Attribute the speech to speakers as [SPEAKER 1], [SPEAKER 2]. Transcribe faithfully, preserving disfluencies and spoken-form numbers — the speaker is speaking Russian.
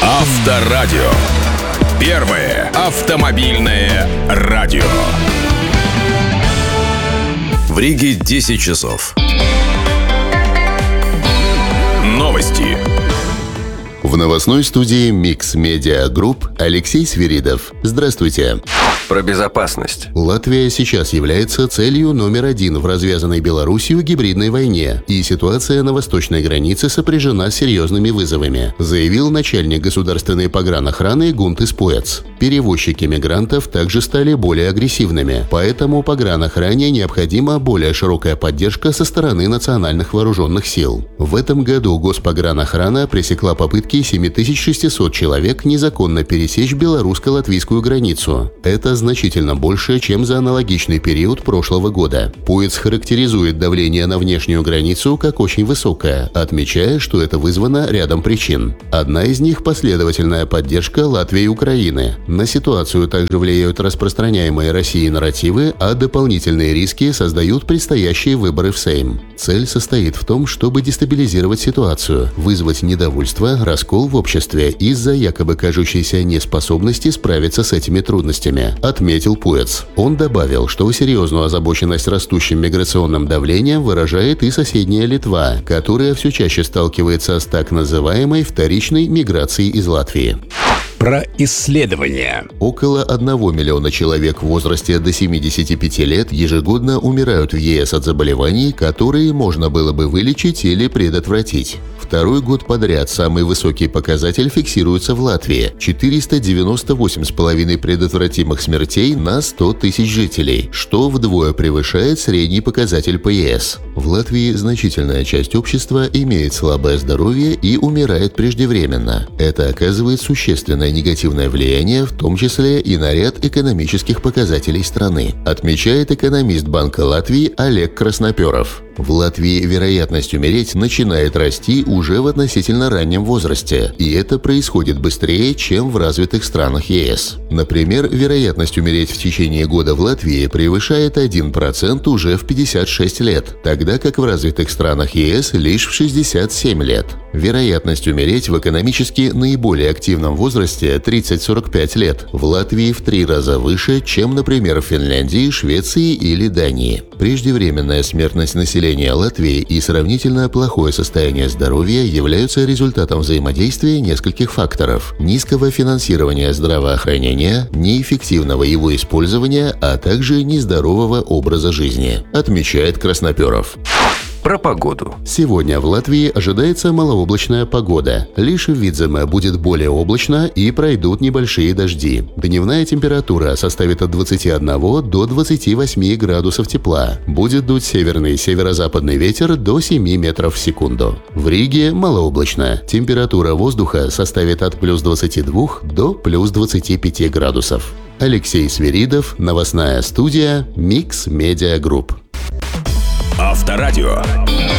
[SPEAKER 1] Авторадио. Первое автомобильное радио. В Риге десять часов. Новости.
[SPEAKER 2] В новостной студии Mix Media Group Алексей Свиридов. Здравствуйте.
[SPEAKER 3] Про безопасность.
[SPEAKER 2] Латвия сейчас является целью номер один в развязанной Белоруссию гибридной войне, и ситуация на восточной границе сопряжена с серьезными вызовами, заявил начальник государственной погранохраны Гунтис Пуец. Перевозчики мигрантов также стали более агрессивными, поэтому погранохране необходима более широкая поддержка со стороны национальных вооруженных сил. В этом году Госпогранохрана пресекла попытки семь тысяч шестьсот человек незаконно пересечь белорусско-латвийскую границу. Это значительно больше, чем за аналогичный период прошлого года. Пуец характеризует давление на внешнюю границу как очень высокое, отмечая, что это вызвано рядом причин. Одна из них – последовательная поддержка Латвии и Украины. На ситуацию также влияют распространяемые Россией нарративы, а дополнительные риски создают предстоящие выборы в Сейм. Цель состоит в том, чтобы дестабилизировать ситуацию, вызвать недовольство, раскол в обществе из-за якобы кажущейся неспособности справиться с этими трудностями, отметил Пуец. Он добавил, что серьезную озабоченность растущим миграционным давлением выражает и соседняя Литва, которая все чаще сталкивается с так называемой вторичной миграцией из Латвии.
[SPEAKER 1] Про исследования.
[SPEAKER 2] Около одного миллиона человек в возрасте до семидесяти пяти лет ежегодно умирают в ЕС от заболеваний, которые можно было бы вылечить или предотвратить. Второй год подряд самый высокий показатель фиксируется в Латвии – четыреста девяносто восемь и пять десятых предотвратимых смертей на сто тысяч жителей, что вдвое превышает средний показатель по ЕС. В Латвии значительная часть общества имеет слабое здоровье и умирает преждевременно. Это оказывает существенное негативное влияние, в том числе и на ряд экономических показателей страны, отмечает экономист Банка Латвии Олег Красноперов. В Латвии вероятность умереть начинает расти уже в относительно раннем возрасте, и это происходит быстрее, чем в развитых странах ЕС. Например, вероятность умереть в течение года в Латвии превышает один процент уже в пятьдесят шесть лет, тогда как в развитых странах ЕС лишь в шестьдесят семь лет. Вероятность умереть в экономически наиболее активном возрасте тридцать сорок пять лет в Латвии в три раза выше, чем, например, в Финляндии, Швеции или Дании. Преждевременная смертность населения Латвии и сравнительно плохое состояние здоровья являются результатом взаимодействия нескольких факторов: низкого финансирования здравоохранения, неэффективного его использования, а также нездорового образа жизни, отмечает Красноперов.
[SPEAKER 3] Про погоду.
[SPEAKER 2] Сегодня в Латвии ожидается малооблачная погода. Лишь в Видземе будет более облачно и пройдут небольшие дожди. Дневная температура составит от двадцати одного до двадцати восьми градусов тепла. Будет дуть северный и северо-западный ветер до семи метров в секунду. В Риге малооблачно. Температура воздуха составит от плюс двадцати двух до плюс двадцати пяти градусов. Алексей Свиридов, новостная студия Mix Media Group.
[SPEAKER 1] Авторадио.